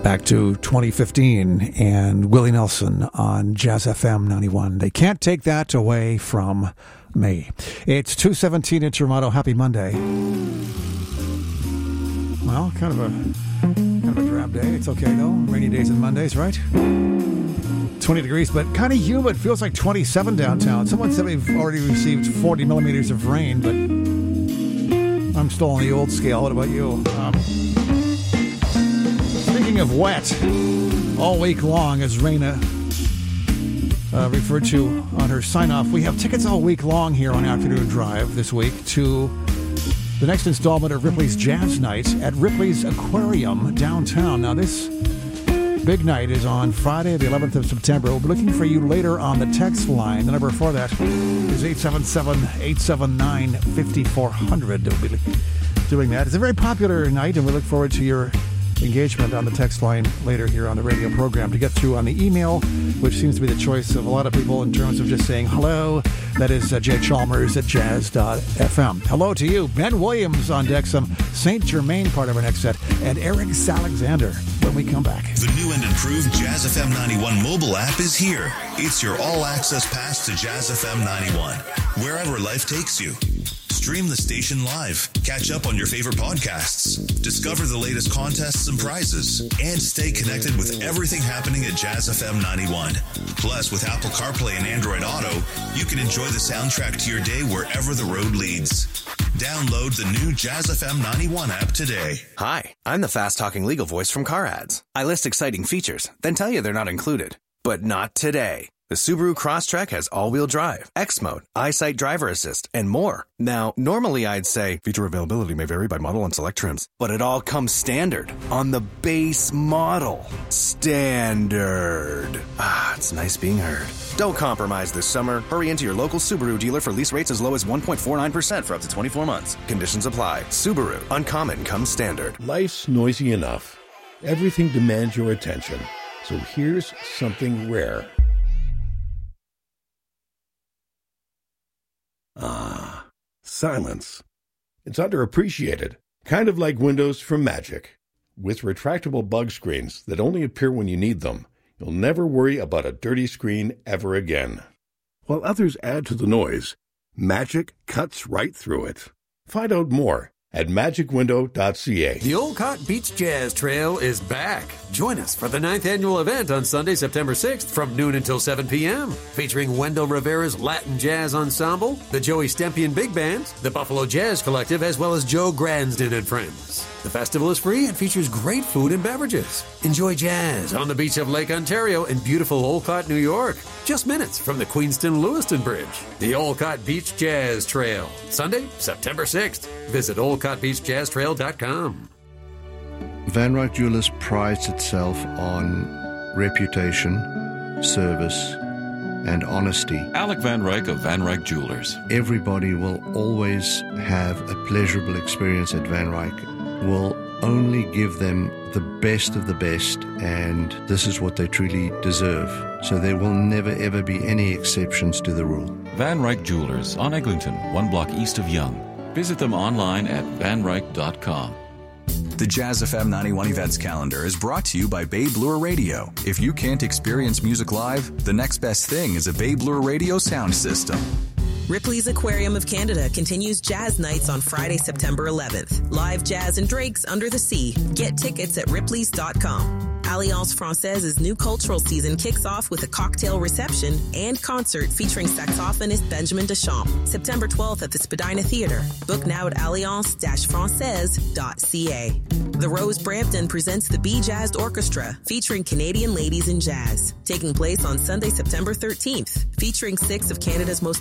Back to 2015 and Willie Nelson on Jazz FM 91. They can't take that away from me. It's 2:17 in Toronto. Happy Monday. Well, kind of a drab day. It's okay though. Rainy days and Mondays, right? 20 degrees, but kind of humid. Feels like 27 downtown. Someone said we've already received 40 millimeters of rain, but I'm still on the old scale. What about you? Speaking of wet, all week long, as Raina referred to on her sign-off, we have tickets all week long here on Afternoon Drive this week to the next installment of Ripley's Jazz Night at Ripley's Aquarium downtown. Now, this big night is on Friday, the 11th of September. We'll be looking for you later on the text line. The number for that is 877-879-5400. We'll be doing that. It's a very popular night, and we look forward to your engagement on the text line later here on the radio program. To get through on the email, which seems to be the choice of a lot of people in terms of just saying hello, that is jchalmers@jazz.fm. Hello to you. Ben Williams on deck, some St. Germain part of our next set, and Eric Alexander when we come back. The new and improved Jazz FM 91 mobile app is here. It's your all-access pass to Jazz FM 91, wherever life takes you. Stream the station live, catch up on your favorite podcasts, discover the latest contests and prizes, and stay connected with everything happening at Jazz FM 91. Plus, with Apple CarPlay and Android Auto, you can enjoy the soundtrack to your day wherever the road leads. Download the new Jazz FM 91 app today. Hi, I'm the fast-talking legal voice from Car Ads. I list exciting features, then tell you they're not included. But not today. The Subaru Crosstrek has all-wheel drive, X-Mode, EyeSight driver assist, and more. Now, normally I'd say feature availability may vary by model and select trims, but it all comes standard on the base model. Standard. Ah, it's nice being heard. Don't compromise this summer. Hurry into your local Subaru dealer for lease rates as low as 1.49% for up to 24 months. Conditions apply. Subaru. Uncommon comes standard. Life's noisy enough. Everything demands your attention. So here's something rare. Ah, silence. It's underappreciated, kind of like windows from Magic. With retractable bug screens that only appear when you need them, you'll never worry about a dirty screen ever again. While others add to the noise, Magic cuts right through it. Find out more at magicwindow.ca. The Olcott Beach Jazz Trail is back. Join us for the 9th annual event on Sunday, September 6th from noon until 7 p.m. Featuring Wendell Rivera's Latin Jazz Ensemble, the Joey Stempian Big Band, the Buffalo Jazz Collective, as well as Joe Gransden and friends. The festival is free and features great food and beverages. Enjoy jazz on the beach of Lake Ontario in beautiful Olcott, New York. Just minutes from the Queenston-Lewiston Bridge. The Olcott Beach Jazz Trail. Sunday, September 6th. Visit olcottbeachjazztrail.com. Van Ryck Jewelers prides itself on reputation, service, and honesty. Alec Van Ryck of Van Ryck Jewelers. Everybody will always have a pleasurable experience at Van Ryck. We'll only give them the best of the best, and this is what they truly deserve. So there will never ever be any exceptions to the rule. Van Ryck Jewelers on Eglinton, 1 block east of Yonge. Visit them online at vanryck.com. The Jazz FM 91 events calendar is brought to you by Babe Lure Radio. If you can't experience music live, the next best thing is a Babe Lure Radio sound system. Ripley's Aquarium of Canada continues Jazz Nights on Friday, September 11th. Live jazz and drakes under the sea. Get tickets at ripleys.com. Alliance Francais's new cultural season kicks off with a cocktail reception and concert featuring saxophonist Benjamin Deschamps. September 12th at the Spadina Theatre. Book now at alliance-francaise.ca. The Rose Brampton presents the Be Jazzed Orchestra, featuring Canadian ladies in jazz. Taking place on Sunday, September 13th. Featuring 6 of Canada's most